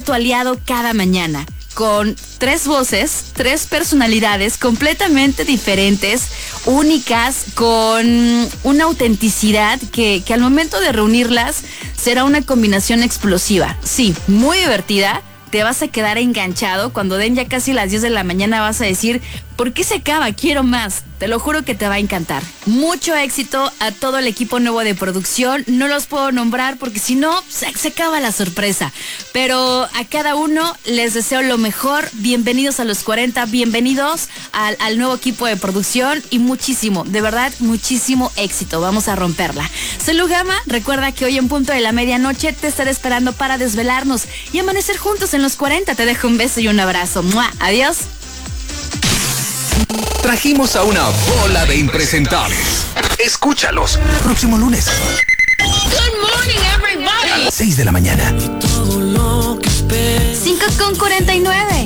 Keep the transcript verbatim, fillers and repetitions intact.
tu aliado cada mañana. Con tres voces, tres personalidades completamente diferentes, únicas, con una autenticidad que, que al momento de reunirlas será una combinación explosiva. Sí, muy divertida. Te vas a quedar enganchado. Cuando den ya casi las diez de la mañana vas a decir, ¿por qué se acaba? Quiero más. Te lo juro que te va a encantar. Mucho éxito a todo el equipo nuevo de producción. No los puedo nombrar porque si no, se, se acaba la sorpresa. Pero a cada uno les deseo lo mejor. Bienvenidos a los cuarenta, bienvenidos al, al nuevo equipo de producción y muchísimo, de verdad, muchísimo éxito. Vamos a romperla. Soy Lu Gama. Recuerda que hoy en punto de la medianoche te estaré esperando para desvelarnos y amanecer juntos en los cuarenta. Te dejo un beso y un abrazo. ¡Mua! Adiós. Trajimos a una bola de impresentables. Escúchalos próximo lunes. Good morning, everybody. A las seis de la mañana. cinco con cuarenta y nueve.